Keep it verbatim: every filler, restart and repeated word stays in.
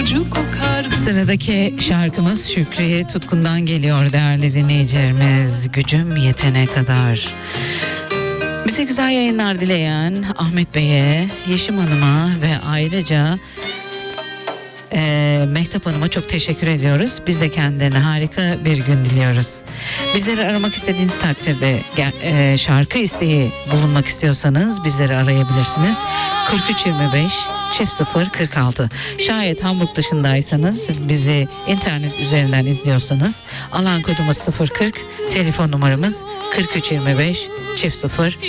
sucuk kokar. Sıradaki şarkımız Şükriye Tutkun'dan geliyor değerli dinleyicilerimiz. Gücüm yetene kadar. Bize güzel yayınlar dileyen Ahmet Bey'e, Yeşim Hanım'a ve ayrıca e, Mehtap Hanım'a çok teşekkür ediyoruz. Biz de kendilerine harika bir gün diliyoruz. Bizleri aramak istediğiniz takdirde e, şarkı isteği bulunmak istiyorsanız bizleri arayabilirsiniz. kırk üç yirmi beş çift sıfır kırk altı. Şayet Hamburg dışındaysanız, bizi internet üzerinden izliyorsanız alan kodumuz sıfır kırk, telefon numaramız kırk üç yirmi beş çift sıfır